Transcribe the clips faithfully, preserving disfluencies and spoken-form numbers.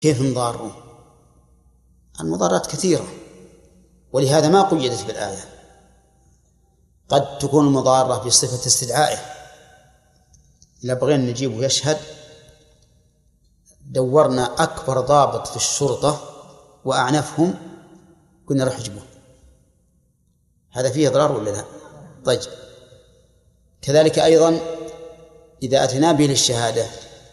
كيف نضاره؟ المضارات كثيرة، ولهذا ما قيدت بالآية. قد تكون المضارة بصفة استدعائه، إذا بغينا نجيبه يشهد دورنا أكبر ضابط في الشرطة وأعنفهم كنا نروح نجيبه، هذا فيه إضرار ولا لا؟ طيب، كذلك أيضا إذا أتينا به للشهادة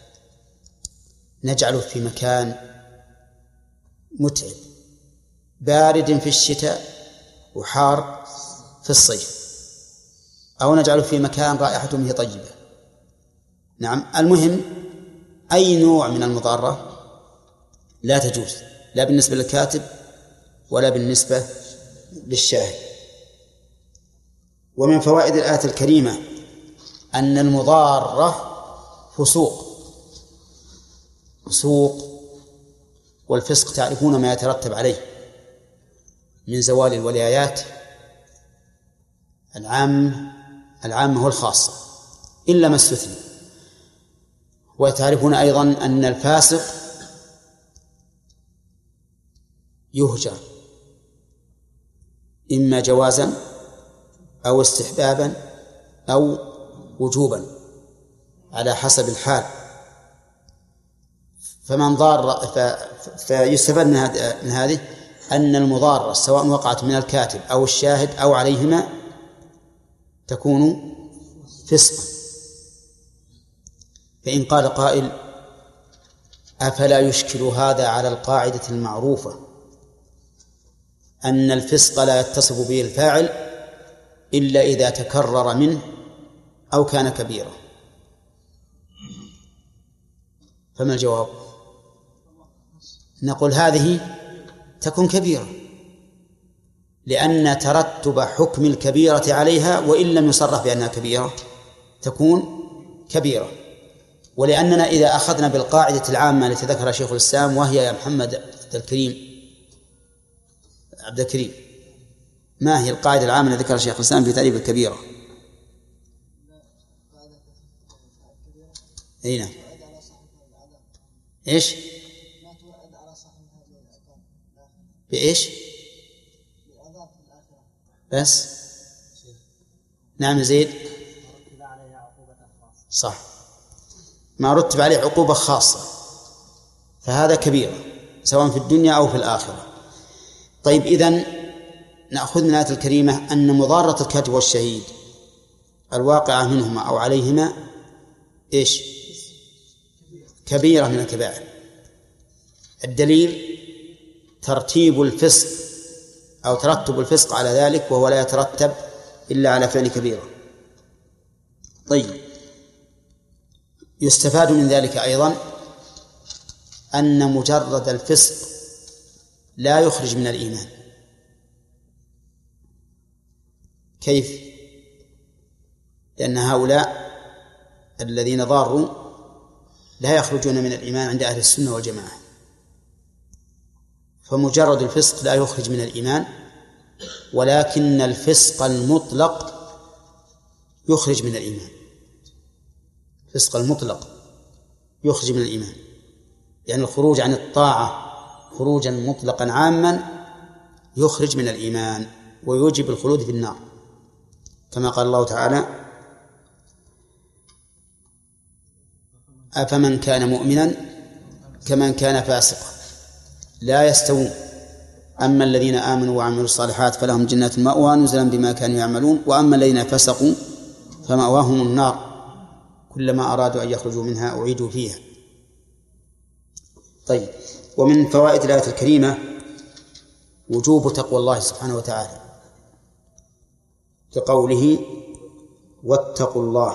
نجعله في مكان متعب بارد في الشتاء وحار في الصيف، أو نجعله في مكان رائحته منه طيبة. نعم، المهم أي نوع من المضارة لا تجوز، لا بالنسبة للكاتب ولا بالنسبة للشاهد. ومن فوائد الآية الكريمة أن المضارة فسوق فسوق والفسق تعرفون ما يترتب عليه من زوال الولايات العامة العامة والخاصة إلا ما استثنى. وتعرفون أيضا أن الفاسق يهجر إما جوازا أو استحبابا أو وجوبا على حسب الحال. فمن ضار فيستفاد من هذه أن المضارة سواء وقعت من الكاتب أو الشاهد أو عليهما تكون فسقا. فإن قال قائل أفلا يشكل هذا على القاعدة المعروفة أن الفسق لا يتصف به الفاعل إلا إذا تكرر منه أو كان كبيرا؟ فما الجواب؟ نقول هذه تكون كبيرة، لأن ترتب حكم الكبيرة عليها وإن لم يصرح بأنها كبيرة تكون كبيرة. ولأننا إذا أخذنا بالقاعدة العامة التي ذكرها شيخ الإسلام، وهي يا محمد عبد الكريم عبد الكريم ما هي القاعدة العامة التي ذكرها شيخ الإسلام في تعريف الكبيرة؟ أين؟ إيش؟ بإيش؟ بس نعم زيد صح، ما رتب عليه عقوبة خاصة فهذا كبيرة سواء في الدنيا أو في الآخرة. طيب، إذن نأخذ من الآية الكريمة أن مضارة الكاتب والشهيد الواقعة منهما أو عليهما إيش؟ كبيرة من الكبائر. الدليل ترتيب الفسق أو ترتب الفسق على ذلك، وهو لا يترتب إلا على فعل كبيرة. طيب، يستفاد من ذلك أيضا أن مجرد الفسق لا يخرج من الإيمان. كيف؟ لأن هؤلاء الذين ضاروا لا يخرجون من الإيمان عند أهل السنة والجماعة، فمجرد الفسق لا يخرج من الإيمان، ولكن الفسق المطلق يخرج من الإيمان. الفسق المطلق يخرج من الإيمان، يعني الخروج عن الطاعة خروجا مطلقا عاما يخرج من الإيمان ويوجب الخلود في النار، كما قال الله تعالى أفمن كان مؤمنا كمن كان فاسقا لا يستوون أما الذين آمنوا وعملوا الصالحات فلهم جنات المأوى نزلا بما كانوا يعملون وأما الذين فسقوا فمأواهم النار كلما أرادوا أن يخرجوا منها أعيدوا فيها. طيب، ومن فوائد الآية الكريمة وجوب تقوى الله سبحانه وتعالى كقوله واتقوا الله.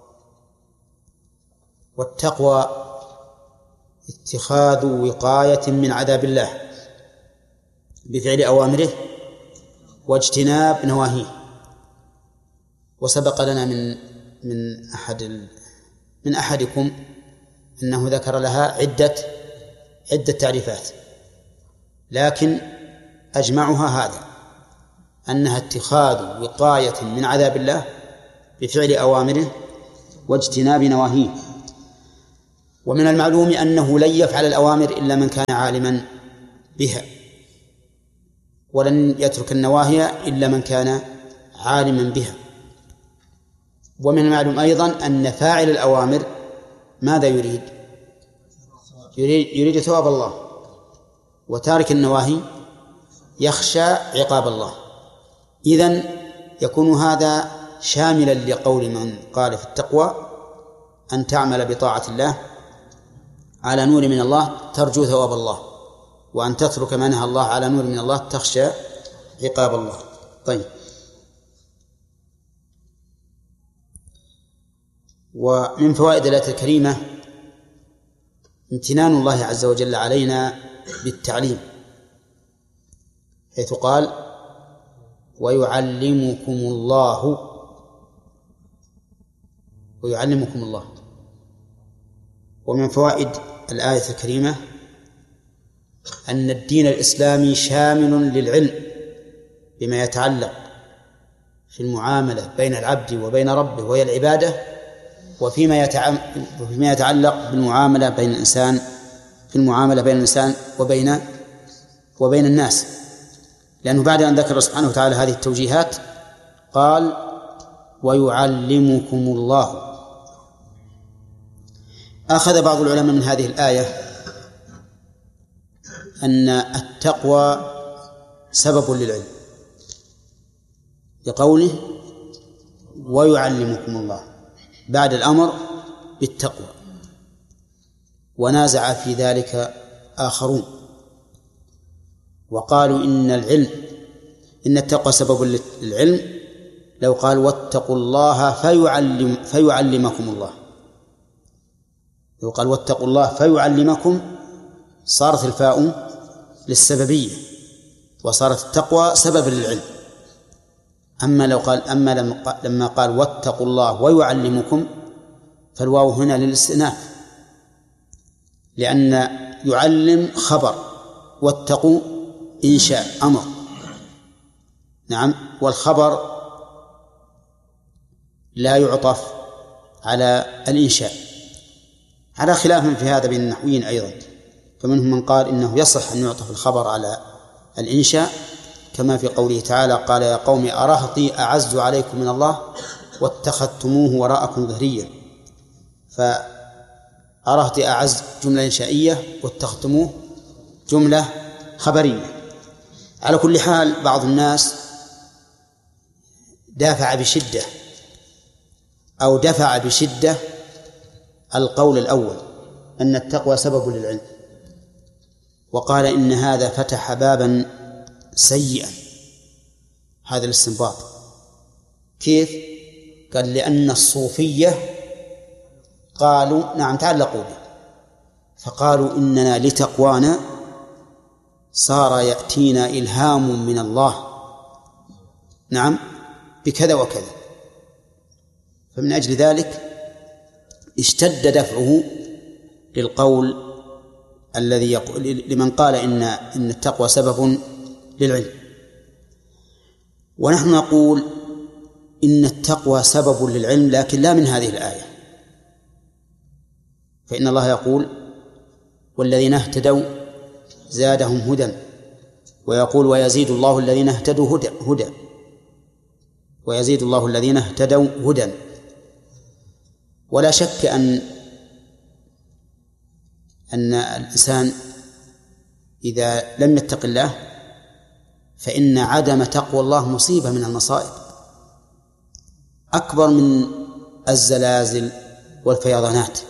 والتقوى اتخاذ وقاية من عذاب الله بفعل أوامره واجتناب نواهيه. وسبق لنا من من أحد من أحدكم أنه ذكر لها عدة عدة تعريفات، لكن أجمعها هذا أنها اتخاذ وقاية من عذاب الله بفعل أوامره واجتناب نواهيه. ومن المعلوم أنه لن يفعل الأوامر إلا من كان عالما بها، ولن يترك النواهي إلا من كان عالما بها. ومن المعلوم أيضا أن فاعل الأوامر ماذا يريد؟ يريد, يريد ثواب الله، وتارك النواهي يخشى عقاب الله. إذن يكون هذا شاملا لقول من قال في التقوى أن تعمل بطاعة الله على نور من الله ترجو ثواب الله، وأن تترك ما نهى الله على نور من الله تخشى عقاب الله. طيب، ومن فوائد الآية الكريمة امتنان الله عز وجل علينا بالتعليم، حيث قال ويعلمكم الله ويعلمكم الله. ومن فوائد الآية الكريمة أن الدين الإسلامي شامل للعلم بما يتعلق في المعاملة بين العبد وبين ربه وهي العبادة، وفيما يتعلق بالمعاملة بين الإنسان في المعاملة بين الإنسان وبين وبين الناس. لأنه بعد أن ذكر سبحانه وتعالى هذه التوجيهات قال ويعلمكم الله. أخذ بعض العلماء من هذه الآية أن التقوى سبب للعلم، لقوله ويعلمكم الله بعد الأمر بالتقوى. ونازع في ذلك آخرون وقالوا إن العلم إن التقوى سبب للعلم لو قال واتقوا الله فيعلم فيعلمكم الله، لو قال واتقوا الله فيعلمكم صارت الفاء للسببية وصارت التقوى سبب للعلم. أما لو قال أما لما قال واتقوا الله ويعلمكم فالواو هنا للاستئناف، لأن يعلم خبر واتقوا إنشاء أمر. نعم، والخبر لا يعطف على الإنشاء، على خلاف في هذا بين النحويين أيضا، فمنهم من قال إنه يصح أن يعطف الخبر على الإنشاء كما في قوله تعالى قال يا قوم أرهطي أعز عليكم من الله واتخذتموه وراءكم ظهريا، فأرهطي أعز جملة إنشائية واتخذتموه جملة خبرية. على كل حال بعض الناس دافع بشدة أو دفع بشدة القول الأول أن التقوى سبب للعلم، وقال إن هذا فتح بابا سيئا، هذا الاستنباط. كيف؟ قال لأن الصوفية قالوا نعم تعلقوا به، فقالوا إننا لتقوانا صار يأتينا إلهام من الله نعم بكذا وكذا، فمن أجل ذلك اشتد دفعه للقول الذي يقول لمن قال إن إن التقوى سبب للعلم. ونحن نقول إن التقوى سبب للعلم لكن لا من هذه الآية، فإن الله يقول والذين اهتدوا زادهم هدى، ويقول ويزيد الله الذين اهتدوا هدى هدى ويزيد الله الذين اهتدوا هدى. ولا شك أن أن الإنسان إذا لم يتق الله فإن عدم تقوى الله مصيبة من المصائب أكبر من الزلازل والفيضانات.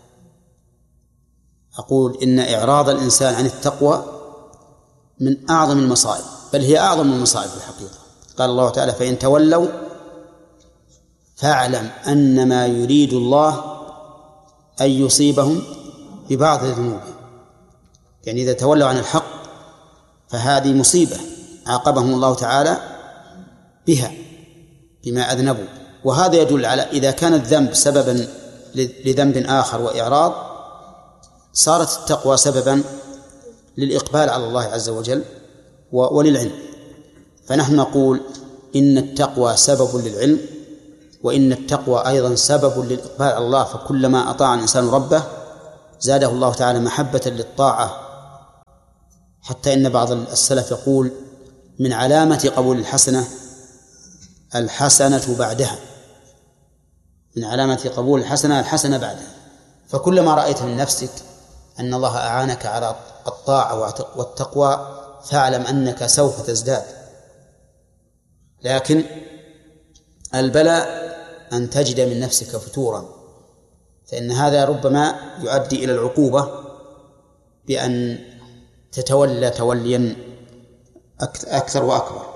أقول إن إعراض الإنسان عن التقوى من أعظم المصائب، بل هي أعظم المصائب في الحقيقة. قال الله تعالى فإن تولوا فاعلم أنما يريد الله أن يصيبهم ببعض ذنوبهم، يعني إذا تولوا عن الحق فهذه مصيبة عاقبهم الله تعالى بها بما أذنبوا. وهذا يدل على إذا كان الذنب سببا لذنب آخر وإعراض صارت التقوى سببا للإقبال على الله عز وجل وللعلم. فنحن نقول إن التقوى سبب للعلم، وإن التقوى أيضا سبب للإقبال على الله، فكلما أطاع الإنسان ربه زاده الله تعالى محبة للطاعة، حتى إن بعض السلف يقول من علامة قبول الحسنة الحسنة بعدها، من علامة قبول الحسنة الحسنة بعدها. فكلما رأيت من نفسك أن الله أعانك على الطاعة والتقوى فاعلم أنك سوف تزداد. لكن البلاء أن تجد من نفسك فتورا، فإن هذا ربما يؤدي إلى العقوبة بأن تتولى توليا أكثر وأكبر.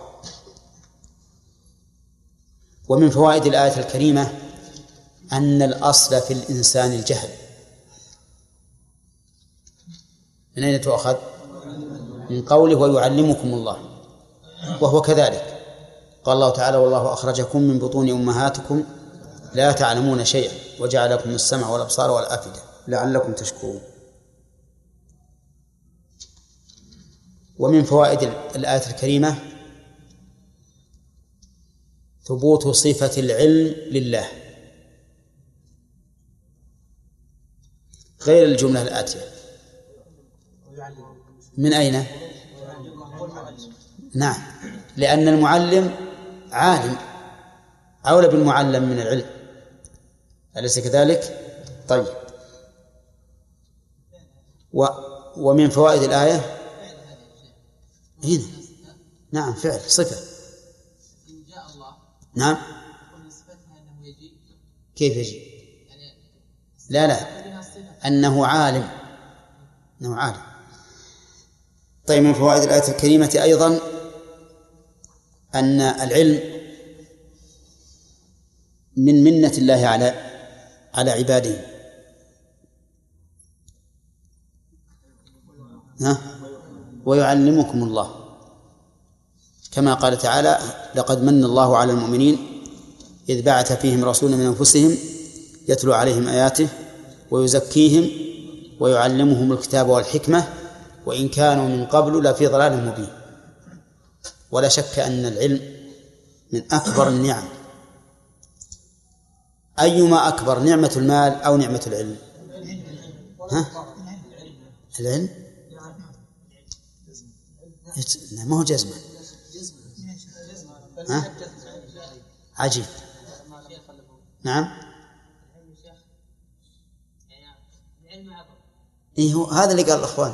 ومن فوائد الآية الكريمة أن الأصل في الإنسان الجهل. من أين تؤخذ؟ من قوله ويعلمكم الله، وهو كذلك. قال الله تعالى والله أخرجكم من بطون أمهاتكم لا تعلمون شيئا وجعل لكم السمع والأبصار والأفئدة لعلكم تشكرون. ومن فوائد الآية الكريمة ثبوت صفة العلم لله غير الجملة الآتية. من أين؟ نعم، لأن المعلم عالم أولى بالمعلم من العلم، أليس كذلك؟ طيب. و ومن فوائد الآية هنا نعم فعل صفة. نعم. كيف يجي؟ لا لا أنه عالم، أنه عالم. طيب. من فوائد الآية الكريمة أيضا أن العلم من منة الله على على عباده. ها؟ ويعلمكم الله، كما قال تعالى لقد من الله على المؤمنين إذ بعث فيهم رسولا من أنفسهم يتلو عليهم آياته ويزكيهم ويعلمهم الكتاب والحكمة وإن كانوا من قبل لفي ضلال مبين. ولا شك أن العلم من أكبر النعم. أيما أكبر، نعمة المال أو نعمة العلم؟ ها؟ العلم؟ ما هو جزمة. ها؟ عجيب. نعم. إيه هو هذا اللي قال الأخوان.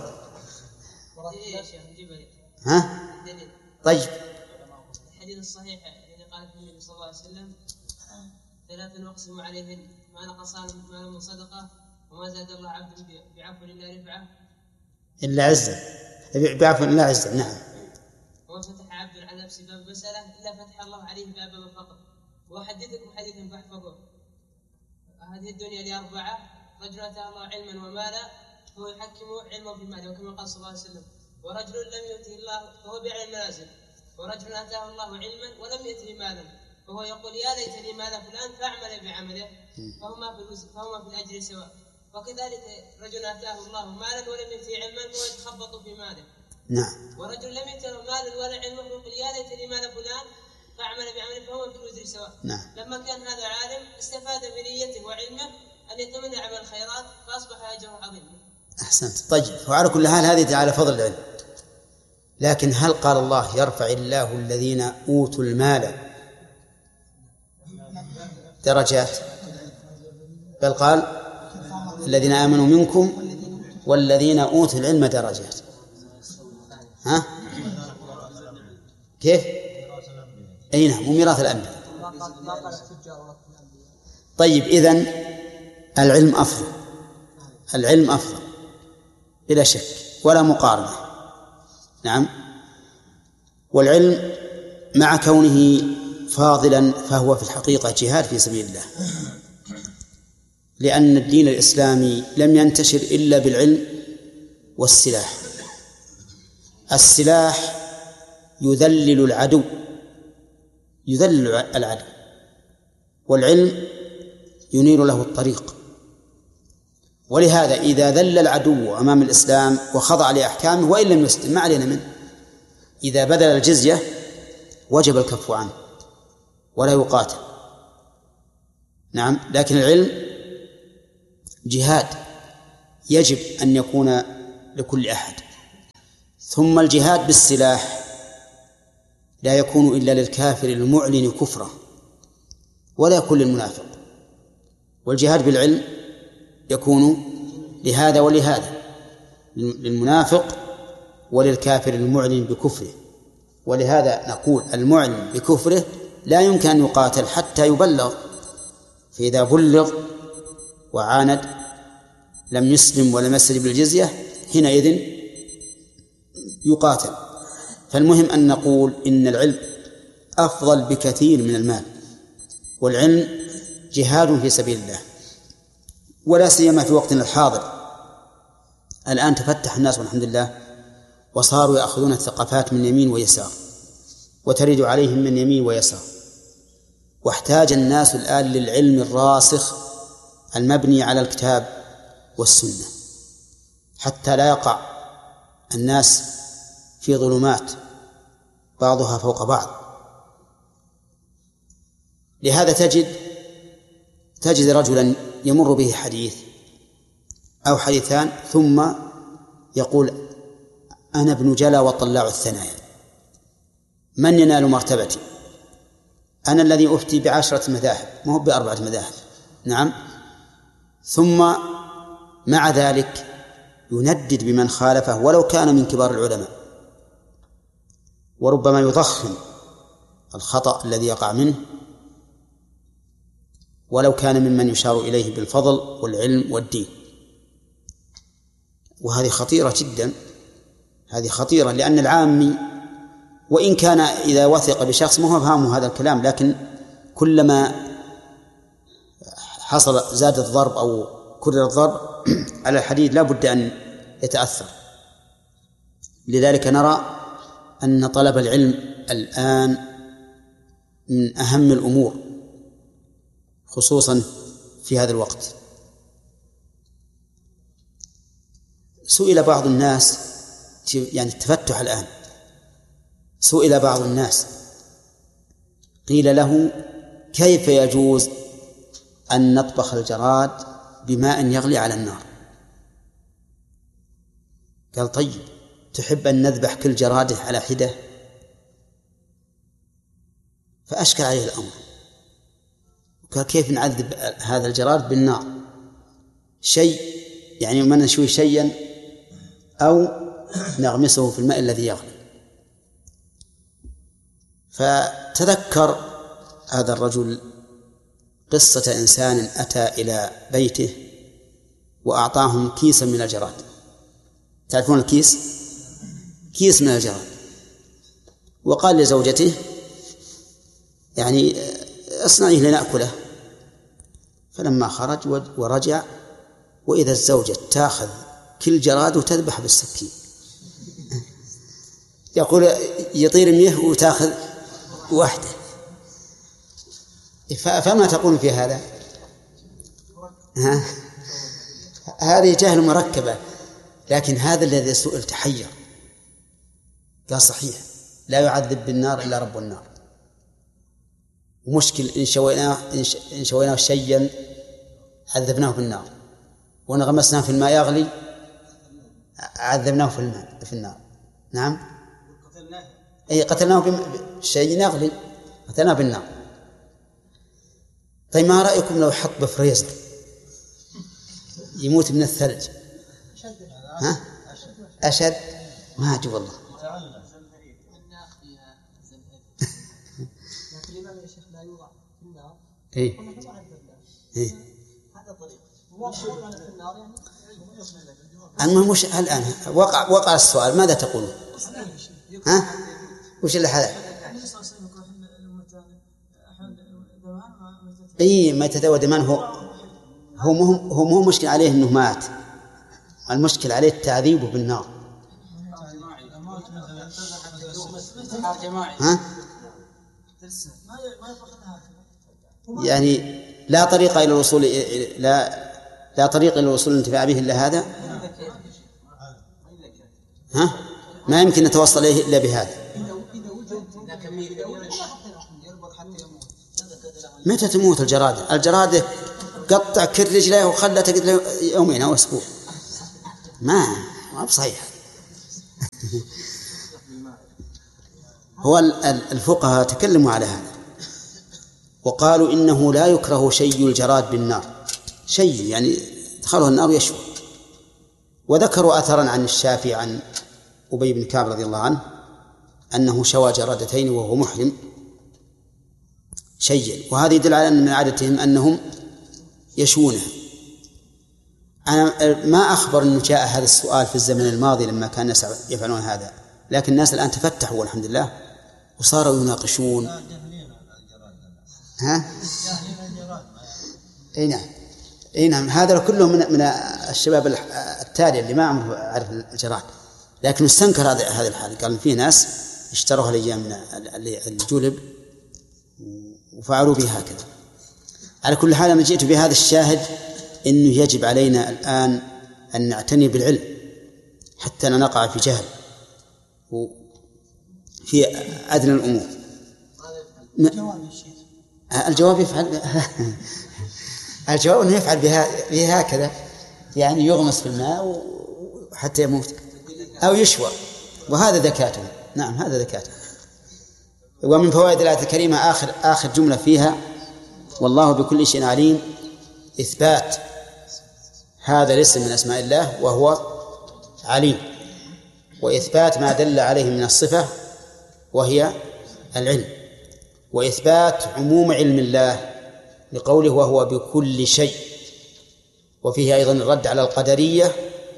ها؟ طيب. الحديث الصحيح الذي قال فيه النبي صلى الله عليه وسلم ثلاث نقسم عليهن ما نقص مال من صدقة وما زاد الله عبد بعفو إلا رفعة إلا عزة، بعفو إلا عزة. نعم. وما فتح عبد على نفسه باب مسألة إلا فتح الله عليه باب الفقر. وأحدثكم حديثا فاحفظوه. هذه الدنيا لأربعة: رجل أتاه الله علما ومالا فهو يحكم علمه في ماله، وكما قال صلى الله عليه وسلم: ورجل لم يؤته الله فهو بيع المنازل، ورجل آتاه الله علما ولم يؤته مالا فهو يقول يا ليتني مال فلان فأعمل بعمله، فهما في فهما في الأجر سواء. وكذلك رجل آتاه الله مالا ولم يؤته علما فهو يتخبط في ماله. نعم. ورجل لم يؤته مالا ولا علما فيقول يا ليتني مال فلان فأعمل بعمله فهو في الأجر سواء. نعم. لما كان هذا عالم استفاد بنيته وعلمه أن يتمنى عمل الخيرات فأصبح أجره عظيما. أحسنت. طيب. وعلى كل حال هذه على فضل العلم. لكن هل قال الله يرفع الله الذين أوتوا المال درجات؟ بل قال الذين آمنوا منكم والذين أوتوا العلم درجات. ها؟ كيف؟ أي نعم، وميراث الأنبياء. طيب. إذن العلم أفضل، العلم أفضل بلا شك ولا مقارنة. نعم. والعلم مع كونه فاضلا فهو في الحقيقة جهاد في سبيل الله، لأن الدين الإسلامي لم ينتشر إلا بالعلم والسلاح. السلاح يذلل العدو، يذلل العدو، والعلم ينير له الطريق. ولهذا إذا ذل العدو أمام الإسلام وخضع لأحكامه وإن لم يسلم ما علينا منه، إذا بذل الجزية وجب الكف عنه ولا يقاتل. نعم. لكن العلم جهاد يجب أن يكون لكل أحد. ثم الجهاد بالسلاح لا يكون إلا للكافر المعلن كفره، ولا يكون للمنافق. والجهاد بالعلم يكون لهذا ولهذا، للمنافق وللكافر المعلن بكفره. ولهذا نقول المعلن بكفره لا يمكن أن يقاتل حتى يبلغ، فإذا بلغ وعاند لم يسلم ولم يسلم بالجزية حينئذ يقاتل. فالمهم أن نقول إن العلم أفضل بكثير من المال، والعلم جهاد في سبيل الله، ولا سيما في وقتنا الحاضر. الآن تفتح الناس والحمد لله، وصاروا يأخذون الثقافات من يمين ويسار، وترد عليهم من يمين ويسار. واحتاج الناس الآن للعلم الراسخ المبني على الكتاب والسنة، حتى لا يقع الناس في ظلمات بعضها فوق بعض. لهذا تجد تجد رجلا يمر به حديث أو حديثان ثم يقول أنا ابن جلا وطلاع الثنايا، من ينال مرتبتي؟ أنا الذي أفتي بعشرة مذاهب، ما هو بأربعة مذاهب. نعم. ثم مع ذلك يندد بمن خالفه ولو كان من كبار العلماء، وربما يضخم الخطأ الذي يقع منه ولو كان ممن يشار إليه بالفضل والعلم والدين. وهذه خطيرة جدا، هذه خطيرة، لأن العامي وإن كان إذا وثق بشخص ما هو فهمه هذا الكلام، لكن كلما حصل زاد الضرب أو كرر الضرب على الحديد لا بد أن يتأثر. لذلك نرى أن طلب العلم الآن من أهم الأمور، خصوصا في هذا الوقت. سئل بعض الناس، يعني التفتح الآن، سئل بعض الناس قيل له كيف يجوز أن نطبخ الجراد بماء يغلي على النار؟ قال طيب تحب أن نذبح كل جرادة على حدة؟ فأشكل عليه الأمر، قال كيف نعذب هذا الجراد بالنار؟ شيء يعني ما نشوي شيئا أو نغمسه في الماء الذي يغلي. فتذكر هذا الرجل قصة إنسان أتى إلى بيته وأعطاهم كيسا من الجراد. تعرفون الكيس؟ كيس من الجراد، وقال لزوجته يعني اصنعيه لنأكله. فلما خرج ورجع وإذا الزوجة تأخذ كل جراد وتذبح بالسكين، يقول يطير ميه وتأخذ واحدة. فما تقول في هذا؟ ها؟ هذه جهل مركبة. لكن هذا الذي سئل تحير، قال صحيح لا يعذب بالنار إلا رب النار. ومشكل إن شويناه إن شويناه شيئا عذبناه بالنار، وإن غمسناه في الماء يغلي عذبناه في الماء في النار. نعم. أي قتلناه بشيء يغلي، قتلناه بالنار. طيب ما رأيكم لو حط بفريزر يموت من الثلج؟ ها؟ أشد؟ ما أجب والله. إيه إيه المهم وش الآن وقع وقع السؤال، ماذا تقولون؟ ها؟ وش اللي حدث؟ إيه ما يتداوى دمان هو هو مو هو مو مشكل عليه إنه مات، المشكل عليه التعذيب بالنار. ها؟ يعني لا طريق إلى الوصول لا لا طريق إلى الوصول للانتفاع به إلا هذا. ها؟ ما يمكن نتوصل إليه إلا بهذا. متى تموت الجرادة؟ الجرادة قطع كل رجليه وخلته يومين أو أسبوع. ما ما بصحيح. هو الفقهاء تكلموا على هذا وقالوا إنه لا يكره شيء الجراد بالنار، شيء يعني دخله النار يشوي. وذكروا أثرا عن الشافعي عن أبي بن كعب رضي الله عنه أنه شوى جرادتين وهو محرم شيئا، وهذا يدل على أن من عادتهم أنهم يشونه. أنا ما أخبر أنه جاء هذا السؤال في الزمن الماضي لما كان الناس يفعلون هذا، لكن الناس الآن تفتحوا والحمد لله وصاروا يناقشون. ها؟ أي نعم، أي نعم، هذا كله من من الشباب التالي اللي ما عمره عرف الجراد، لكن استنكر هذا هذا الحال، قال في ناس اشتروها الأيام من الجلب وفعلوا بها هكذا. على كل حال، أنا جئت بهذا الشاهد إنه يجب علينا الآن أن نعتني بالعلم حتى لا نقع في جهل في أدنى الأمور. الجواب يفعل الجواب أنه يفعل بها بهكذا، يعني يغمس في الماء حتى يموت أو يشوى، وهذا ذكاته. نعم، هذا ذكاته. ومن فوائد الآية الكريمة آخر آخر جملة فيها والله بكل شيء عليم، إثبات هذا الاسم من أسماء الله وهو عليم، وإثبات ما دل عليه من الصفة وهي العلم، وإثبات عموم علم الله لقوله وهو بكل شيء. وفيه أيضا الرد على القدرية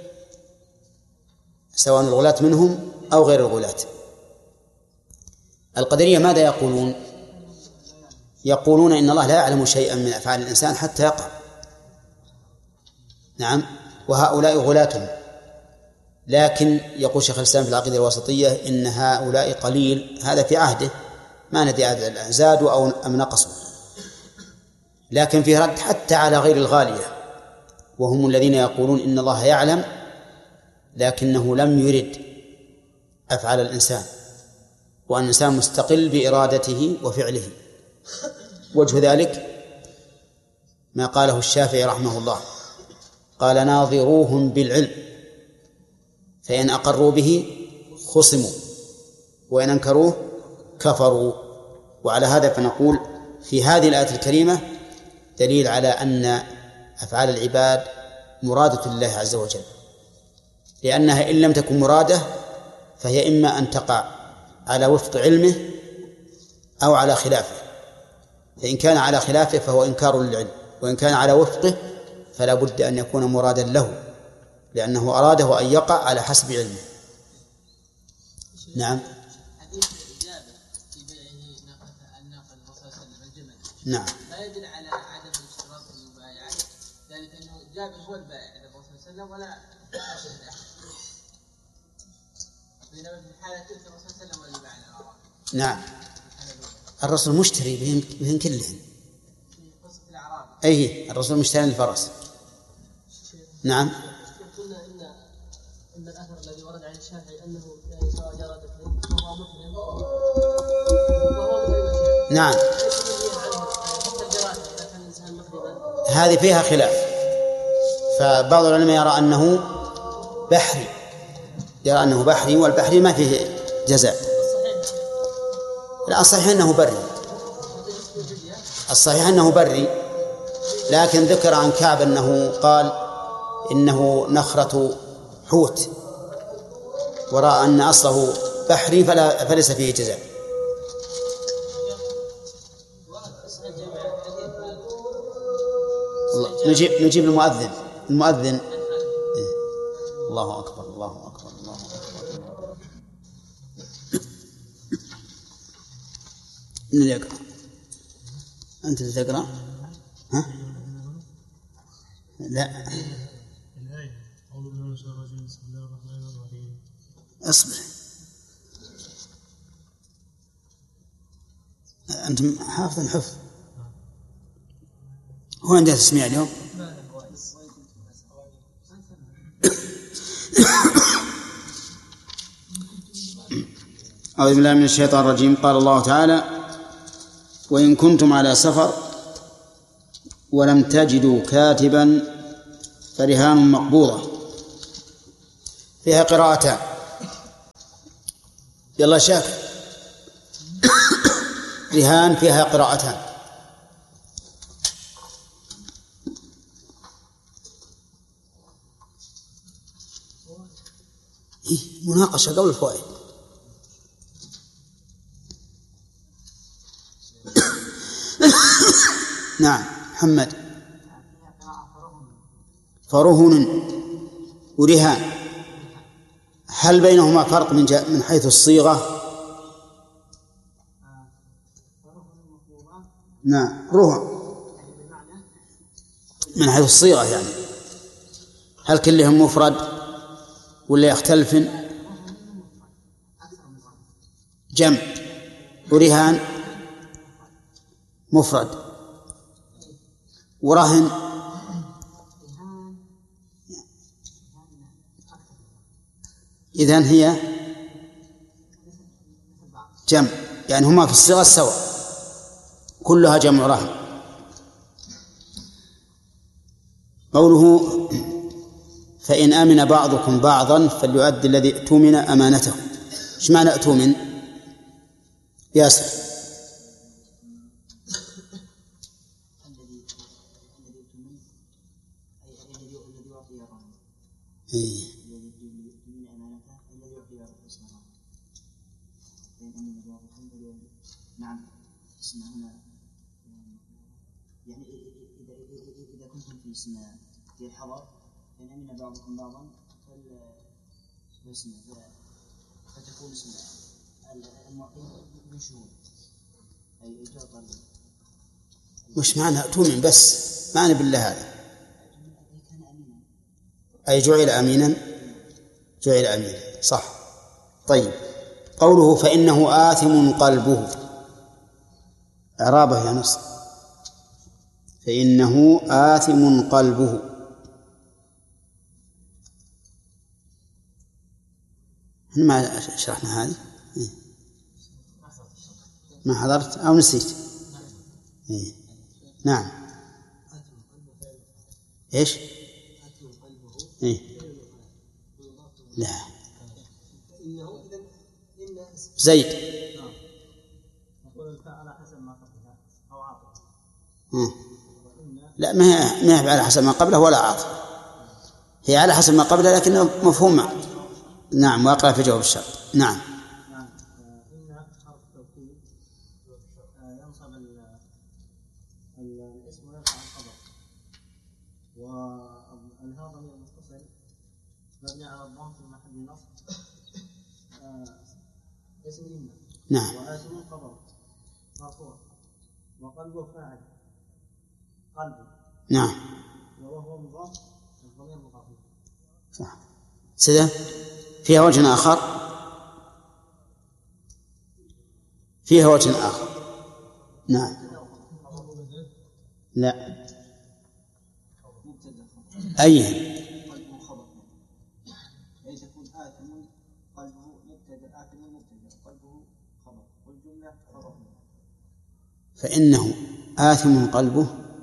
سواء الغلاة منهم أو غير الغلاة. القدرية ماذا يقولون؟ يقولون إن الله لا يعلم شيئا من أفعال الإنسان حتى يقع. نعم، وهؤلاء غلاتهم. لكن يقول شيخ الإسلام في العقيدة الوسطية إن هؤلاء قليل، هذا في عهده، ما ندري زادوا أو أم نقصوا. لكن في رد حتى على غير الغالية، وهم الذين يقولون إن الله يعلم لكنه لم يرد أفعال الإنسان، وأن الإنسان مستقل بإرادته وفعله. وجه ذلك ما قاله الشافعي رحمه الله، قال ناظروهم بالعلم فإن أقروا به خصموا وإن أنكروه كفروا. وعلى هذا فنقول في هذه الآية الكريمة دليل على أن أفعال العباد مرادة لله عز وجل، لأنها إن لم تكن مرادة فهي إما أن تقع على وفق علمه أو على خلافه، فإن كان على خلافه فهو إنكار للعلم، وإن كان على وفقه فلا بد أن يكون مرادا له، لأنه أراده أن يقع على حسب علمه. نعم. حديث جابر في بيعه ناقة الناقة الرسول صلى الله عليه وسلم الجمل، نعم، لا يدل على عدم الاشتراط المبايعة، ذلك أنه جابر هو البائع للرسول صلى الله عليه وسلم ولا أشهد أحد، بينما في حالة تلك الرسول صلى الله عليه وسلم واللي باع. نعم، الرسول مشتري بهم, بهم كلهم. في قصة الأعراب أي الرسول مشتري الفرس. نعم. قلنا إن إن الأثر الذي ورد عن الشافعي أنه يعني سواء جرى دفن وهو محرم وهو محرم. نعم. هذه فيها خلاف، فبعض العلماء يرى أنه بحري، يرى أنه بحري، والبحري ما فيه جزاء. لا، الصحيح أنه بري، الصحيح أنه بري، لكن ذكر عن كعب أنه قال إنه نخرة حوت، ورأى أن أصله بحري فلا فليس فيه جزاء. نجيب نجيب المؤذن المؤذن إيه. الله أكبر الله أكبر الله أكبر. من اللي يقرأ؟ أنت اللي تقرأ؟ ها؟ لا. أصبر، أنتم حافظ حفظ. هو عندها تسميع اليوم؟ أعوذ بالله من الشيطان الرجيم. قال الله تعالى: وإن كنتم على سفر ولم تجدوا كاتبا فرهان مقبوضة فيها قراءتان. يلا شاكر. رهان فيها قراءتان. إيه؟ مناقشة قبل الفوائد. نعم محمد. فرهن ورهان، هل بينهما فرق من من حيث الصيغة؟ نعم رهن من حيث الصيغة، يعني هل كلهم مفرد ولا يختلفن؟ جمع. ورهان مفرد. ورهن إذن هي جمع، يعني هما في الصيغة سواء، كلها جمع رهن. قوله فإن آمن بعضكم بعضا فليؤدي الذي اؤتمن أمانته. ايش معنى اؤتمن؟ ياسر. إيه. نعم اسمع هنا، يعني إذا إذا كنتم في اسم في الحضر فإن أمن بعضكم بعضا فاسم فتكون اسم المعطي من شهود أي إجابة. مش معنى أؤتمن بس، معنى بالله هذا أي جعل أمينا، جعل أمينا صح. طيب قوله فإنه آثم قلبه، إعرابه يا نصر. فإنه آثم قلبه، ما شرحنا هذه؟ ما حضرت أو نسيت؟ إيه. نعم. إيش؟ إيه؟ لا زيد. لا ما هي ما هي على حسب ما قبله ولا عاطف، هي على حسب ما قبله لكنه مفهوم. نعم واقع في جواب الشرط. نعم. نعم إن حرف توكيد ينصب الاسم ويرفع الخبر، والهاء ضمير متصل مبني على الضم في محل نصب اسم إن. نعم. وآثم خبر مرفوع وقلبه فاعل قلبه. نعم. وهو مضاف الضمير مضاف. صح. سيدة فيها وجه آخر، فيها وجه آخر. نعم. لا أيه قلبه خبر، يعني تكون آثم قلبه مبتدأ، آثم مبتدأ قلبه خبر، والجملة خبر. فإنه آثم قلبه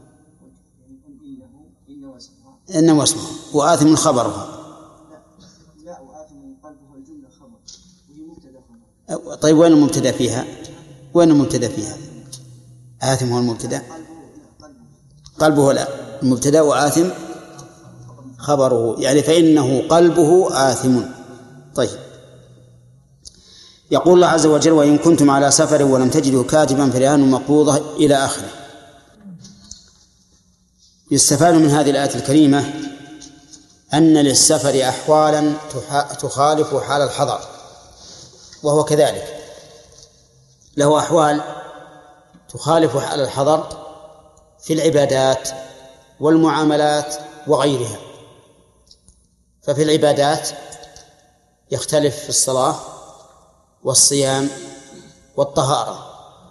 إنه واسمه وآثم خبره. لا وآثم قلبه الجملة خبر وهي مبتدأ خبر. طيب وين المبتدأ فيها؟ وين المبتدأ فيها؟ آثم هو المبتدأ، قلبه لا المبتدأ وآثم خبره، يعني فإنه قلبه آثم. طيب يقول الله عز وجل وإن كنتم على سفر ولم تجدوا كاتبا فرهان مقبوضة إلى آخره. يستفاد من هذه الآية الكريمة أن للسفر أحوالا تخالف حال الحضر، وهو كذلك له أحوال تخالف حال الحضر في العبادات والمعاملات وغيرها. ففي العبادات يختلف في الصلاة والصيام والطهارة.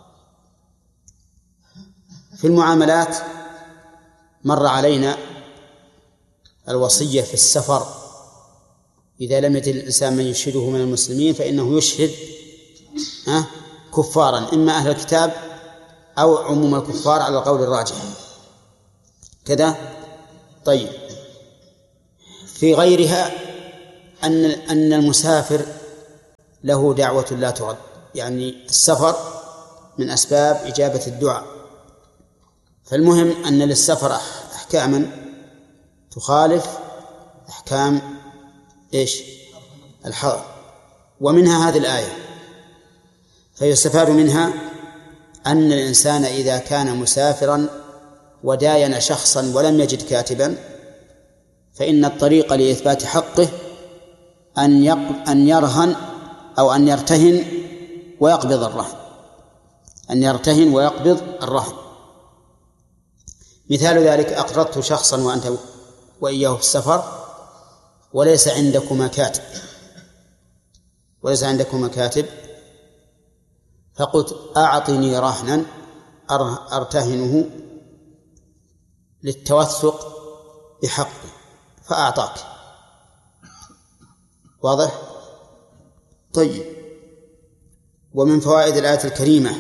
في المعاملات مر علينا الوصية في السفر، إذا لم يجد الإنسان من يشهده من المسلمين فإنه يشهد كفارا، إما أهل الكتاب أو عموم الكفار على القول الراجح كذا. طيب في غيرها أن أن المسافر له دعوة لا ترد، يعني السفر من أسباب إجابة الدعاء. فالمهم أن للسفر أحكاما تخالف أحكام إيش؟ الحضر. ومنها هذه الآية، فيستفاد منها أن الإنسان إذا كان مسافرا وداين شخصا ولم يجد كاتبا فإن الطريق لإثبات حقه أن أن يرهن أو أن يرتهن ويقبض الرهن، أن يرتهن ويقبض الرهن. مثال ذلك: أقرضت شخصا وأنت وإياه في السفر وليس عندكما كاتب وليس عندكما كاتب فقلت أعطني رهنا أرتهنه للتوثق بحقه، فأعطاك. واضح؟ طيب. ومن فوائد الآية الكريمة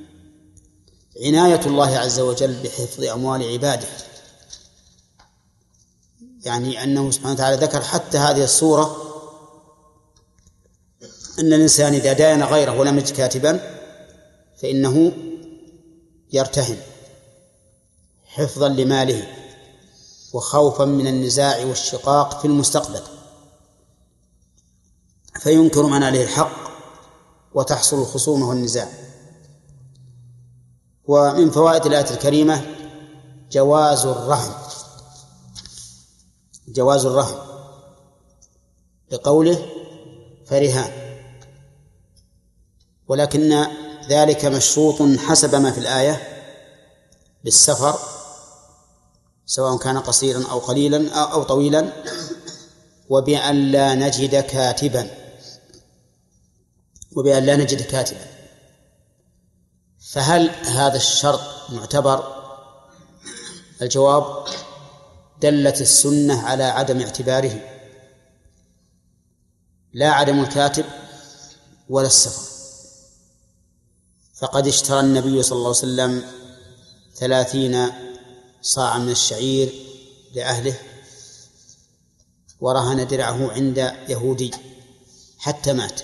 عناية الله عز وجل بحفظ أموال عباده، يعني أنه سبحانه وتعالى ذكر حتى هذه الصورة أن الإنسان إذا داين غيره ولم يجد كاتبا فإنه يرتهن حفظا لماله وخوفا من النزاع والشقاق في المستقبل، فينكر من عليه الحق وتحصل الخصومة والنزاع. ومن فوائد الآية الكريمة جواز الرهن جواز الرهن لقوله فرهان، ولكن ذلك مشروط حسب ما في الآية بالسفر سواء كان قصيرا أو قليلا أو طويلا، وبأن لا نجد كاتبا وبأن لا نجد كاتبا فهل هذا الشرط معتبر؟ الجواب: دلت السنة على عدم اعتباره، لا عدم الكاتب ولا السفر. فقد اشترى النبي صلى الله عليه وسلم ثلاثين صاعا من الشعير لأهله ورهن درعه عند يهودي حتى مات،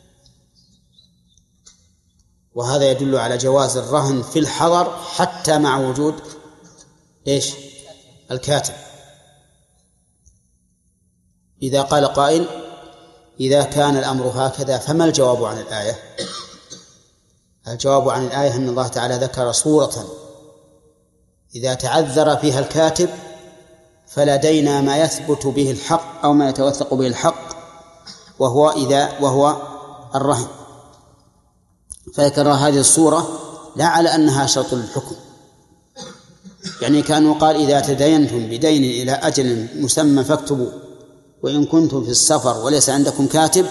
وهذا يدل على جواز الرهن في الحضر حتى مع وجود إيش؟ الكاتب. إذا قال قائل: إذا كان الأمر هكذا فما الجواب عن الآية؟ الجواب عن الآية أن الله تعالى ذكر صورة إذا تعذر فيها الكاتب فلدينا ما يثبت به الحق أو ما يتوثق به الحق، وهو إذا وهو الرهن. فذكر هذه الصورة لا على أنها شرط للحكم، يعني كانوا قال: إذا تدينتم بدين إلى أجل مسمى فاكتبوا، وإن كنتم في السفر وليس عندكم كاتب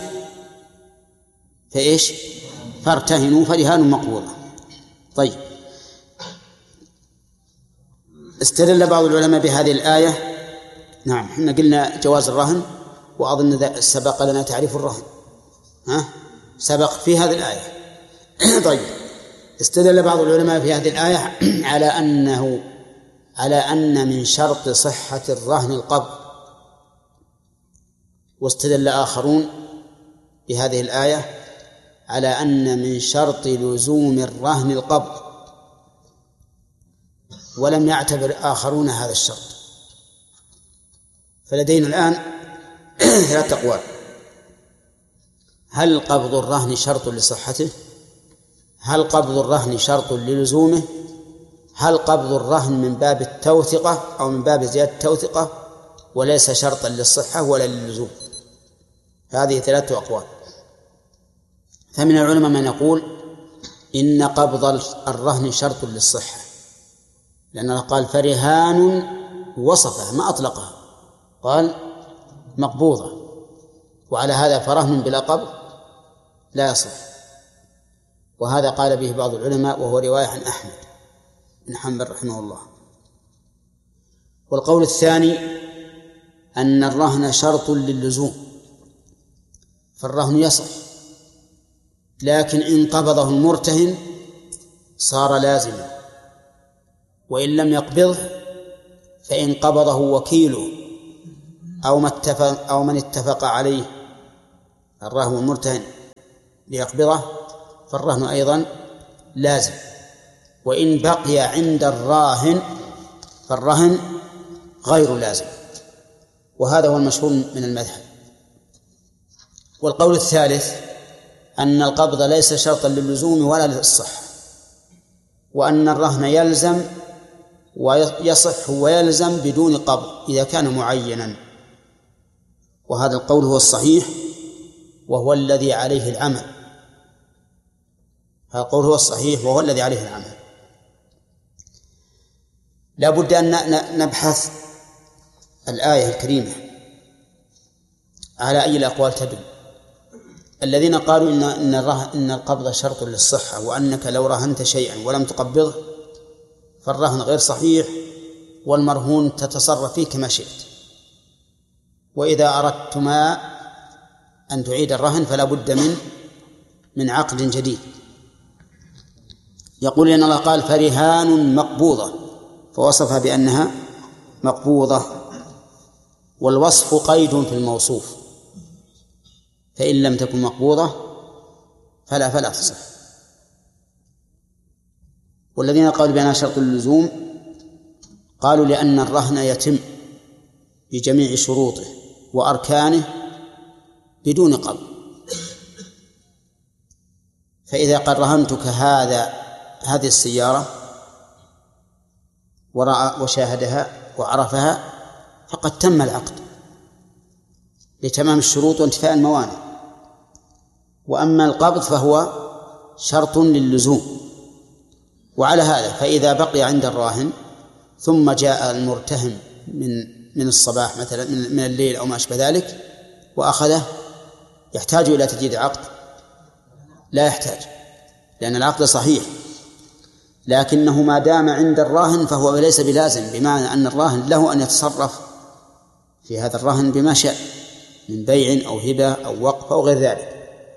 فإيش؟ فارتهنوا فرهان مقبوضة. طيب. استدل بعض العلماء بهذه الآية. نعم، احنا قلنا جواز الرهن، وأظن سبق لنا تعريف الرهن، ها؟ سبق في هذه الآية. طيب. استدل بعض العلماء في هذه الآية على أنه على أن من شرط صحة الرهن القبض، واستدل آخرون بهذه الآية على أن من شرط لزوم الرهن القبض، ولم يعتبر آخرون هذا الشرط. فلدينا الآن ثلاث أقوال: هل قبض الرهن شرط لصحته؟ هل قبض الرهن شرط للزومه؟ هل قبض الرهن من باب التوثقة أو من باب زيادة التوثقة وليس شرطا للصحة ولا للزوم؟ هذه ثلاثة أقوال. فمن العلماء من يقول إن قبض الرهن شرط للصحة، لأن الله قال فرهان وصفه ما أطلقها، قال مقبوضة، وعلى هذا فرهن بلا قبض لا يصح. وهذا قال به بعض العلماء وهو رواية عن أحمد بن حنبل رحمه الله. والقول الثاني أن الرهن شرط للزوم، فالرهن يصح، لكن إن قبضه المرتهن صار لازما، وإن لم يقبضه فإن قبضه وكيله أو ما اتفق أو من اتفق عليه الراهن والمرتهن ليقبضه فالرهن أيضا لازم، وإن بقي عند الراهن فالرهن غير لازم، وهذا هو المشهور من المذهب. والقول الثالث أن القبض ليس شرطا للزوم ولا للصحة، وأن الرهن يلزم ويصح ويلزم بدون قبض إذا كان معينا، وهذا القول هو الصحيح وهو الذي عليه العمل. هذا القول هو الصحيح وهو الذي عليه العمل. لا بد أن نبحث الآية الكريمة على أي الأقوال تدل. الذين قالوا إن إن الرهن إن القبض شرط للصحة، وأنك لو رهنت شيئا ولم تقبضه فالرهن غير صحيح، والمرهون تتصرف فيه كما شئت، وإذا أردتما أن تعيد الرهن فلا بد من من عقد جديد. يقول إن الله قال فرهان مقبوضة، فوصفها بأنها مقبوضة، والوصف قيد في الموصوف، فإن لم تكن مقبوضة فلا فلا تصح. والذين قالوا بأنها شرط اللزوم قالوا لأن الرهن يتم بجميع شروطه وأركانه بدون قبض، فإذا قد رهنتك هذا هذه السيارة ورأى وشاهدها وعرفها فقد تم العقد لتمام الشروط وانتفاء الموانع. وأما القبض فهو شرط للزوم. وعلى هذا فإذا بقي عند الراهن ثم جاء المرتهن من من الصباح مثلا من الليل أو ما أشبه ذلك وأخذه، يحتاج إلى تجديد عقد؟ لا يحتاج، لأن العقد صحيح، لكنه ما دام عند الراهن فهو ليس بلازم، بمعنى أن الراهن له أن يتصرف في هذا الرهن بما شاء من بيع أو هبة أو وقف أو غير ذلك.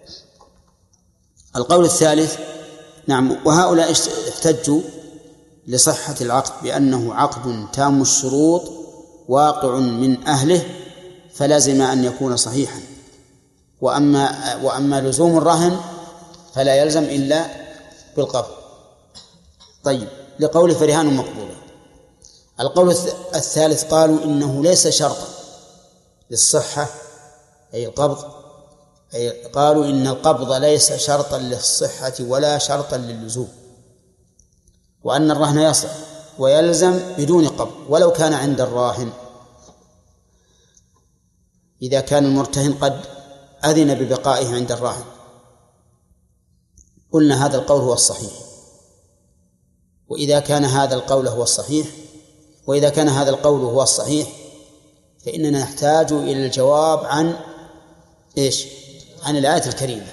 القول الثالث نعم، وهؤلاء احتجوا لصحة العقد بأنه عقد تام الشروط واقع من أهله فلازم أن يكون صحيحا، وأما, وأما لزوم الرهن فلا يلزم إلا بالقبض. طيب، لقول فرهان مقبولة. القول الثالث قالوا إنه ليس شرطا للصحة أي القبض، أي قالوا إن القبض ليس شرطا للصحة ولا شرطا للزوم، وأن الرهن يصح ويلزم بدون قبض ولو كان عند الراهن إذا كان المرتهن قد أذن ببقائه عند الراهن. قلنا هذا القول هو الصحيح، وإذا كان هذا القول هو الصحيح وإذا كان هذا القول هو الصحيح فإننا نحتاج إلى الجواب عن إيش؟ عن الآية الكريمة.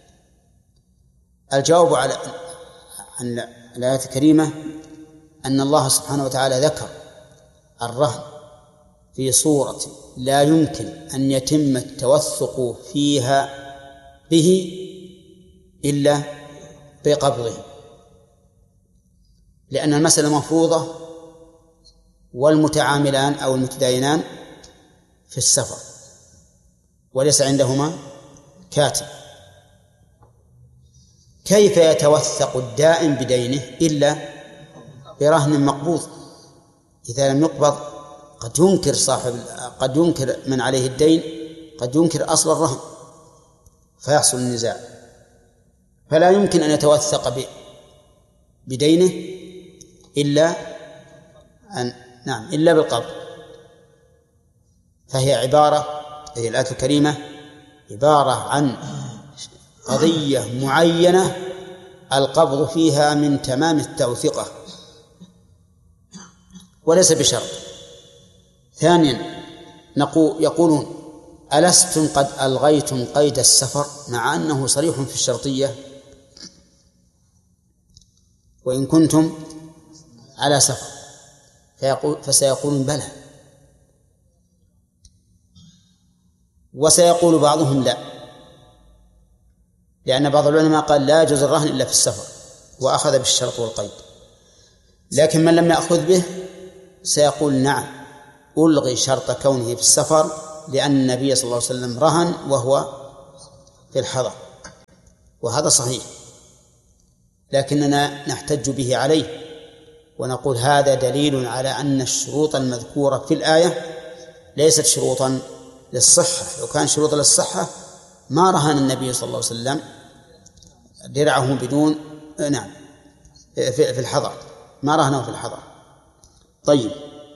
الجواب على عن الآية الكريمة أن الله سبحانه وتعالى ذكر الرهن في صورة لا يمكن أن يتم التوثق فيها به إلا بقبضه، لأن المسألة مفروضة والمتعاملان أو المتداينان في السفر وليس عندهما كاتب، كيف يتوثق الدائن بدينه إلا برهن مقبوض؟ إذا لم يقبض قد ينكر صاحب قد ينكر من عليه الدين قد ينكر أصل الرهن فيحصل النزاع، فلا يمكن أن يتوثق بدينه إلا أن نعم إلا بالقبض. فهي عبارة هي الآية الكريمة عبارة عن قضية معينة القبض فيها من تمام التوثقة وليس بشرط. ثانيا يقولون ألستم قد ألغيتم قيد السفر مع أنه صريح في الشرطية وإن كنتم على سفر؟ فيقول فسيقولون بلى، وسيقول بعضهم لا، لأن بعض العلماء قال لا يجوز الرهن إلا في السفر وأخذ بالشرط والقيد، لكن من لم يأخذ به سيقول نعم ألغي شرط كونه في السفر لأن النبي صلى الله عليه وسلم رهن وهو في الحضر، وهذا صحيح، لكننا نحتج به عليه ونقول هذا دليل على أن الشروط المذكورة في الآية ليست شروطا للصحة. لو كان شروطا للصحة ما رهن النبي صلى الله عليه وسلم درعه بدون نعم في الحضر، ما رهنه في الحضر. طيب،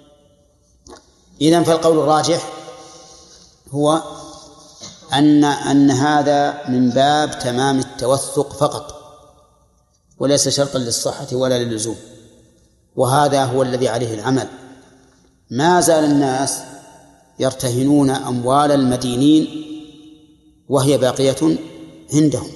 إذن فالقول الراجح هو أن أن هذا من باب تمام التوثق فقط، وليس شرطا للصحة ولا للزوم، وهذا هو الذي عليه العمل. ما زال الناس يرتهنون أموال المدينين وهي باقية عندهم.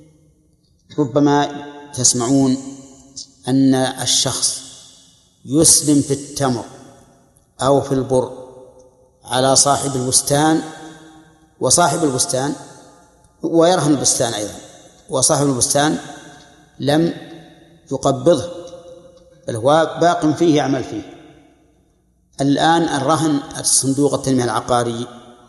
ربما تسمعون أن الشخص يسلم في التمر أو في البر على صاحب البستان، وصاحب البستان ويرهن البستان أيضا، وصاحب البستان لم يقبضه بل هو باق فيه يعمل فيه. الآن الرهن الصندوق التنمية العقاري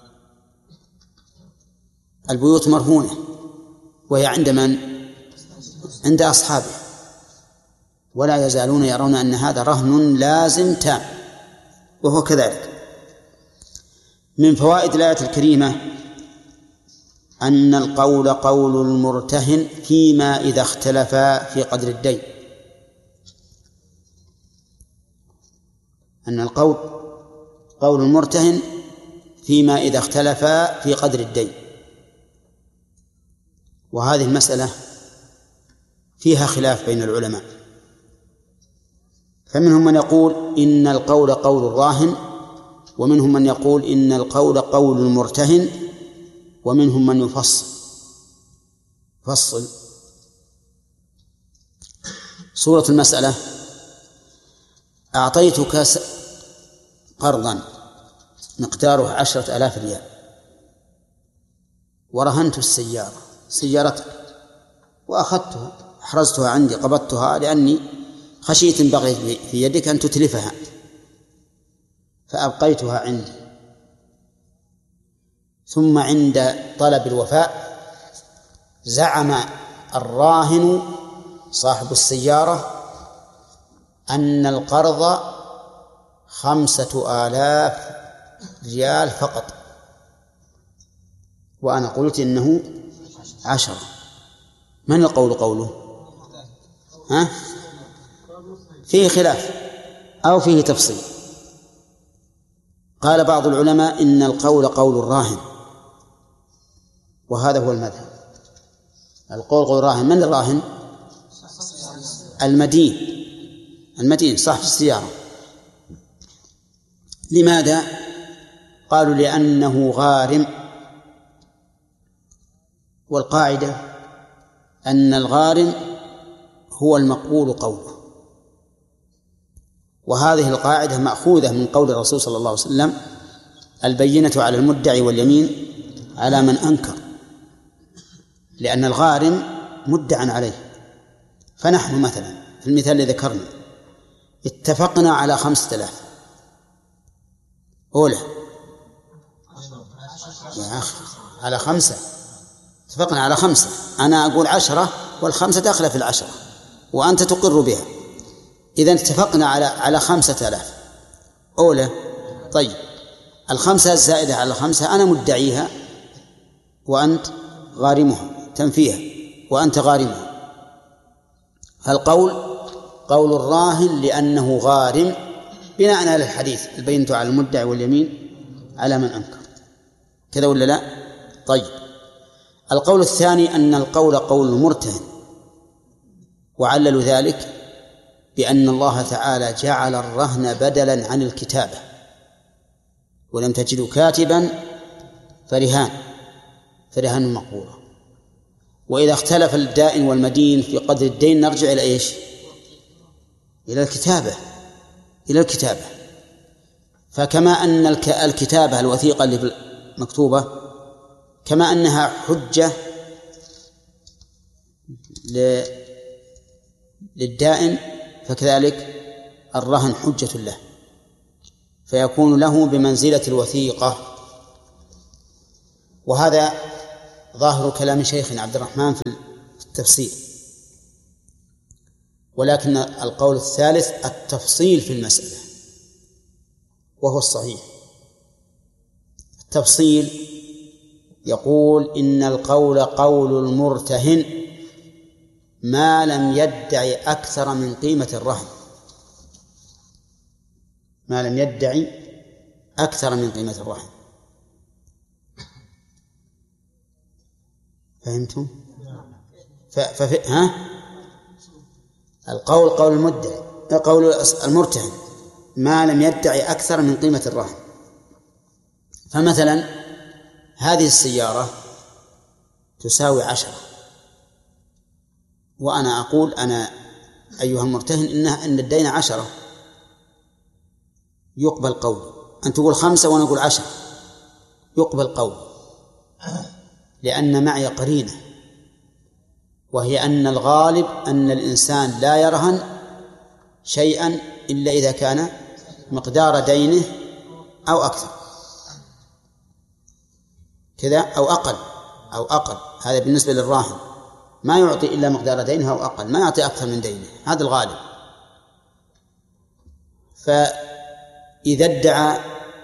البيوت مرهونة وهي عند من؟ عند أصحابه، ولا يزالون يرون أن هذا رهن لازم تام، وهو كذلك. من فوائد الآية الكريمة أن القول قول المرتهن فيما إذا اختلفا في قدر الدين، أن القول قول المرتهن فيما إذا اختلفا في قدر الدين. وهذه المسألة فيها خلاف بين العلماء، فمنهم من يقول إن القول قول الراهن، ومنهم من يقول إن القول قول المرتهن، ومنهم من يفصل فصل صورة المسألة: أعطيتك قرضا مقداره عشرة آلاف ريال، ورهنت السيارة سيارتك وأخذتها، أحرزتها عندي، قبضتها لأني خشيت إن بغيت في يدك أن تتلفها، فأبقيتها عندي. ثم عند طلب الوفاء زعم الراهن صاحب السيارة أن القرض خمسة آلاف ريال فقط، وأنا قلت إنه عشرة. من القول قوله؟ ها؟ فيه خلاف أو فيه تفصيل. قال بعض العلماء إن القول قول الراهن، وهذا هو المذهب. القول قول الراهن. من الراهن؟ المدين المدين صاحب السيارة. لماذا؟ قالوا لأنه غارم، والقاعدة أن الغارم هو المقبول قوله، وهذه القاعدة مأخوذة من قول الرسول صلى الله عليه وسلم: البينة على المدعي واليمين على من أنكر، لأن الغارم مدعى عليه. فنحن مثلا في المثال الذي ذكرنا اتفقنا على خمسة آلاف، أولى يا أخي على خمسة، اتفقنا على خمسة، أنا أقول عشرة والخمسة داخلة في العشرة وأنت تقر بها، إذن اتفقنا على على خمسة آلاف أولى. طيب، الخمسة الزائدة على الخمسة أنا مدعيها وأنت غارمها، تنفيها وأنت غارمها. فالقول قول الراهن لأنه غارم بناء على الحديث: البينة على المدعي واليمين على من أنكر. كذا ولا لا؟ طيب، القول الثاني أن القول قول المرتهن، وعللوا ذلك بأن الله تعالى جعل الرهن بدلا عن الكتابة، ولم تجدوا كاتبا فرهان فرهان مقبولة. وإذا اختلف الدائن والمدين في قدر الدين نرجع إلى إيش؟ إلى الكتابة إلى الكتابة فكما أن الكتابة الوثيقة اللي مكتوبة كما أنها حجة للدائن، فكذلك الرهن حجة له، فيكون له بمنزلة الوثيقة وهذا ظاهر كلام شيخنا عبد الرحمن في التفسير، ولكن القول الثالث التفصيل في المسألة وهو الصحيح. التفصيل يقول إن القول قول المرتهن ما لم يدعي أكثر من قيمة الرهن، ما لم يدعي أكثر من قيمة الرهن. فهمتم؟ ف... ف... ها؟ القول قول المدعي قول المرتهن ما لم يدعي أكثر من قيمة الرهن. فمثلا هذه السيارة تساوي عشرة، وأنا أقول أنا أيها المرتهن إنها إن الدين عشرة، يقبل قولي. أن تقول خمسة وأنا أقول عشرة يقبل قولي، لأن معي قرينة، وهي أن الغالب أن الإنسان لا يرهن شيئا إلا إذا كان مقدار دينه أو أكثر كذا أو أقل أو أقل. هذا بالنسبة للراهن، ما يعطي إلا مقدار دينه أو أقل، ما يعطي أكثر من دينه، هذا الغالب. فإذا ادعى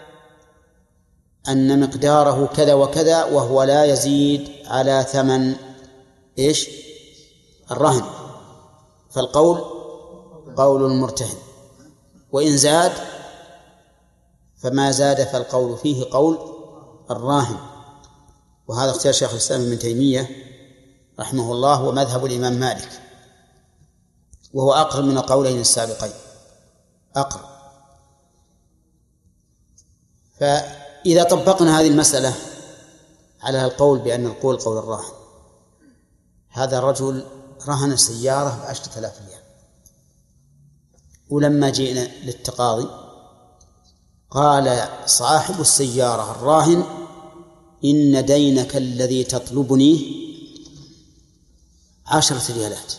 أن مقداره كذا وكذا وهو لا يزيد على ثمن إيش الرهن، فالقول قول المرتهن، وإن زاد فما زاد فالقول فيه قول الراهن. وهذا اختيار شيخ الإسلام ابن تيمية رحمه الله ومذهب الإمام مالك، وهو أقرب من القولين السابقين، أقرب. فإذا طبقنا هذه المسألة على القول بأن القول قول الراهن، هذا الرجل رهن سيارة بعشرة آلاف ريال، ولما جئنا للتقاضي قال صاحب السيارة الراهن إن دينك الذي تطلبني عشرة ريالات،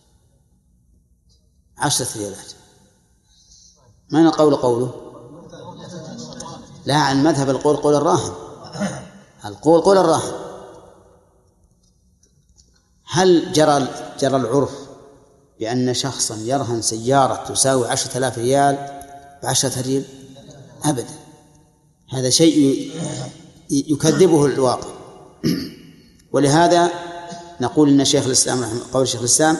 عشرة ريالات. ما القول قوله؟ لا، عن مذهب القول قول الراهن، القول قول الراهن. هل جرى جرى العرف بأن شخصا يرهن سيارة تساوي عشرة آلاف ريال بعشرة ريال؟ أبدا، هذا شيء يكذبه الواقع. ولهذا نقول إن شيخ الإسلام رحمه قول شيخ الإسلام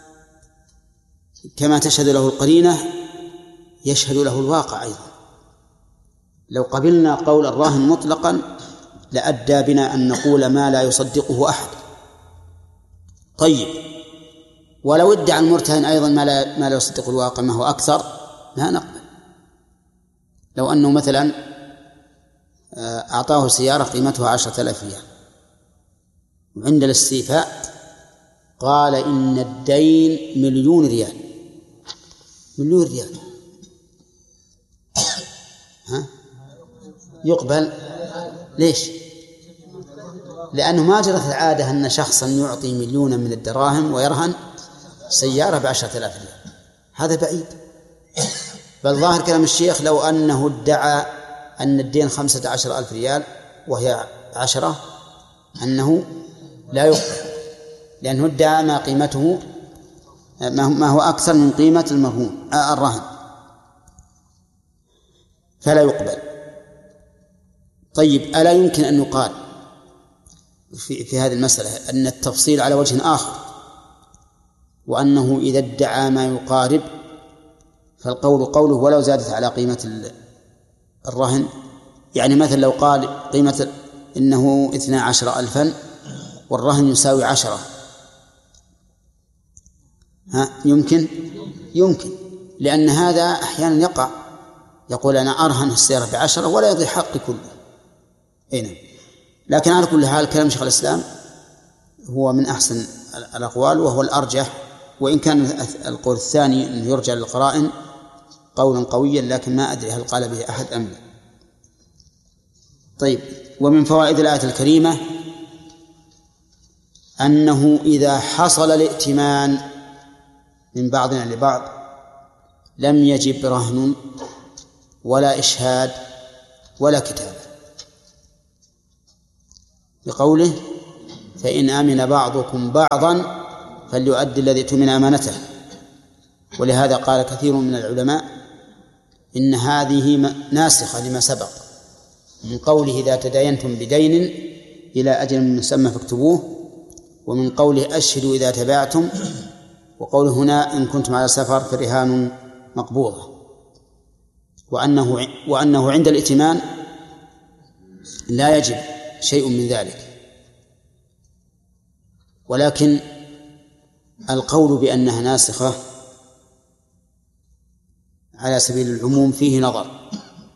كما تشهد له القرينة يشهد له الواقع أيضا. لو قبلنا قول الراهن مطلقا لأدى بنا أن نقول ما لا يصدقه أحد. طيب، ولو ادعى المرتهن أيضا ما لا, ما لا يصدقه الواقع ما هو أكثر لا نقبل. لو أنه مثلا أعطاه سيارة قيمتها عشرة آلاف ريال، وعند الاستيفاء قال إن الدين مليون ريال، مليون ريال، ها؟ يقبل. ليش؟ لأنه ما جرت العادة أن شخصا يعطي مليونا من الدراهم ويرهن سيارة بعشرة آلاف ريال، هذا بعيد. بل ظاهر كلام الشيخ لو أنه ادعى أن الدين خمسة عشر ألف ريال وهي عشرة أنه لا يقبل، لأنه ادعى ما قيمته ما هو أكثر من قيمة المرهون الرهن، فلا يقبل. طيب، ألا يمكن أن يقال في, في هذه المسألة أن التفصيل على وجه آخر، وأنه إذا ادعى ما يقارب فالقول قوله ولو زادت على قيمة الرهن؟ يعني مثلا لو قال قيمة إنه اثنا عشر ألفا والرهن يساوي عشرة، ها يمكن؟ يمكن، لأن هذا أحيانا يقع، يقول أنا أرهن السيارة بعشرة ولا يضيع حقي كله. أين؟ لكن على كل حال كلام شيخ الإسلام هو من أحسن الأقوال وهو الأرجح، وإن كان القول الثاني أنه يرجع للقرائن قولا قويا، لكن ما أدري هل قال به أحد أم لا. طيب، ومن فوائد الآية الكريمة أنه إذا حصل الائتمان من بعضنا لبعض لم يجب رهن ولا إشهاد ولا كتابة. بقوله فإن آمن بعضكم بعضا فليؤدي الذي اؤتمن أمانته. ولهذا قال كثير من العلماء إن هذه ناسخة لما سبق من قوله إذا تداينتم بدين إلى أجل مسمى فاكتبوه، ومن قوله أشهدوا إذا تبايعتم، وقوله هنا إن كنتم على سفر فرهان مقبوضة، وأنه وأنه عند الائتمان لا يجب شيء من ذلك. ولكن القول بأنها ناسخة على سبيل العموم فيه نظر،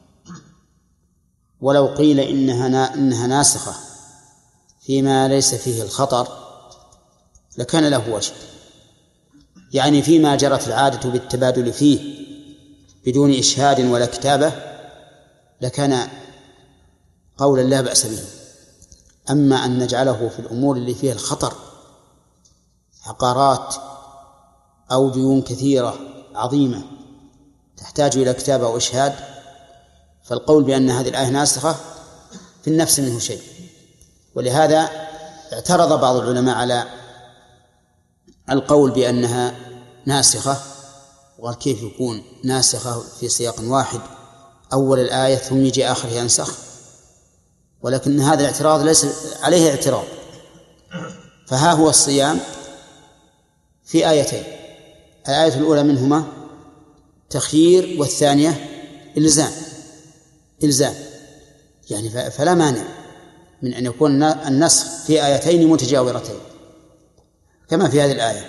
ولو قيل إنها إنها ناسخة فيما ليس فيه الخطر لكان له وجه، يعني فيما جرت العادة بالتبادل فيه بدون إشهاد ولا كتابة لكان قولا لا بأس به. أما أن نجعله في الأمور اللي فيها الخطر، عقارات أو ديون كثيرة عظيمة تحتاج إلى كتابة أو إشهاد، فالقول بأن هذه الآية ناسخة في النفس منه شيء. ولهذا اعترض بعض العلماء على القول بأنها ناسخة، وقال كيف يكون ناسخة في سياق واحد أول الآية ثم يجي آخر ينسخ؟ ولكن هذا الاعتراض ليس عليه اعتراض. فها هو الصيام في آيتين، الآية الأولى منهما تخيير والثانية إلزام إلزام يعني فلا مانع من أن يكون النسخ في آيتين متجاورتين كما في هذه الآية.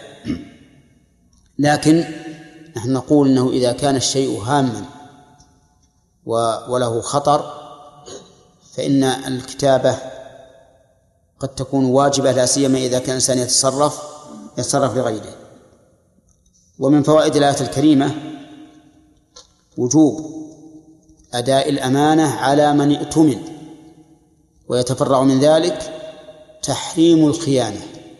لكن نحن نقول أنه إذا كان الشيء هاما وله خطر فإن الكتابة قد تكون واجبة، لا سيما إذا كان الإنسان يتصرف يتصرف لغيره. ومن فوائد الآية الكريمة وجوب أداء الأمانة على من ائتمن، ويتفرع من ذلك تحريم الخيانة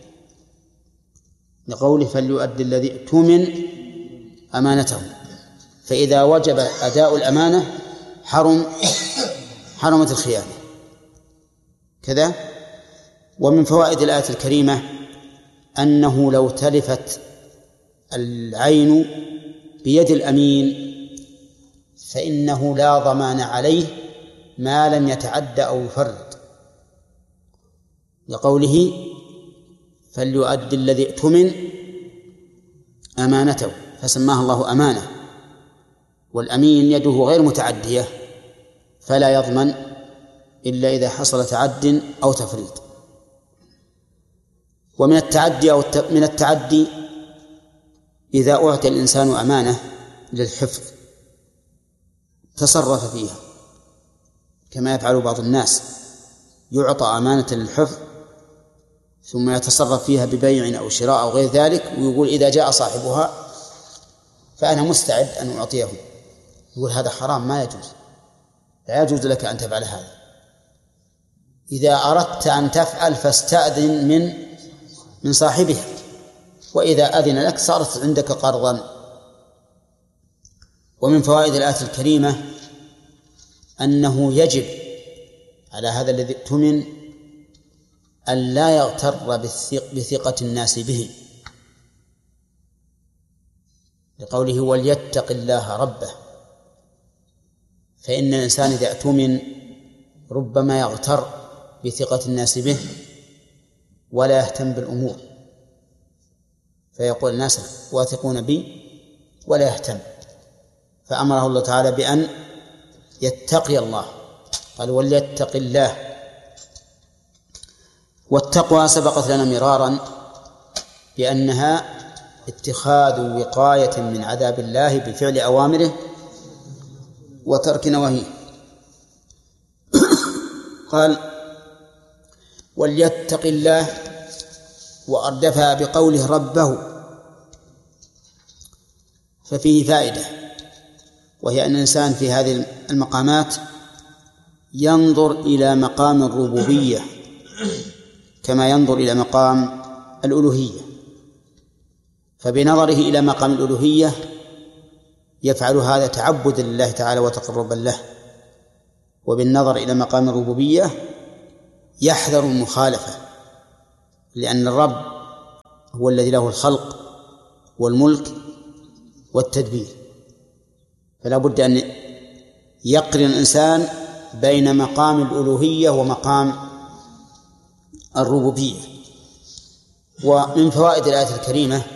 لقوله فليؤدي الذي ائتمن أمانته، فإذا وجب أداء الأمانة حرم حرمت الخيانة كذا. ومن فوائد الآية الكريمة أنه لو تلفت العين بيد الأمين فإنه لا ضمان عليه ما لم يتعد أو يفرط، لقوله فليؤدي الذي ائتمن أمانته، فسماها الله أمانة، والأمين يده غير متعدية فلا يضمن إلا إذا حصل تعد أو تفريط. ومن التعدي أو من التعدي إذا أعطى الإنسان أمانة للحفظ تصرف فيها كما يفعل بعض الناس، يعطى أمانة للحفظ ثم يتصرف فيها ببيع أو شراء أو غير ذلك، ويقول إذا جاء صاحبها فأنا مستعد أن أعطيه. يقول هذا حرام، ما يجوز، لا يجوز لك أن تفعل هذا. إذا أردت أن تفعل فاستأذن من من صاحبها، وإذا أذن لك صارت عندك قرضا. ومن فوائد الآية الكريمة أنه يجب على هذا الذي ائتمن أن لا يغتر بثقة الناس به، لقوله وليتق الله ربه، فإن الإنسان إذا ائتمن ربما يغتر بثقة الناس به ولا يهتم بالأمور، فيقول الناس واثقون بي ولا يهتم. فأمره الله تعالى بأن يتقي الله، قال وليتق الله. والتقوى سبقت لنا مرارا بأنها اتخاذ وقاية من عذاب الله بفعل أوامره وترك نواهيه. قال وليتق الله وأردفها بقوله ربه، ففيه فائدة، وهي أن الإنسان في هذه المقامات ينظر إلى مقام الربوبية كما ينظر إلى مقام الألوهية، فبنظره إلى مقام الألوهية يفعل هذا تعبدا لله تعالى وتقربا له، وبالنظر إلى مقام الربوبية يحذر المخالفة، لأن الرب هو الذي له الخلق والملك والتدبير، فلا بد أن يقرن الإنسان بين مقام الألوهية ومقام الربوبية. ومن فوائد الآية الكريمة